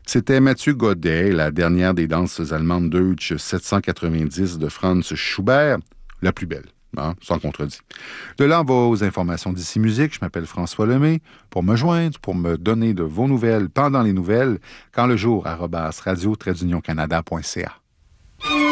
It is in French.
C'était Mathieu Godet, la dernière des danses allemandes Deutsch 790 de Franz Schubert, la plus belle, hein, sans contredit. De là, on va aux informations d'ici musique. Je m'appelle François Lemay. Pour me joindre, pour me donner de vos nouvelles pendant les nouvelles, quand le jour, @radio-canada.ca.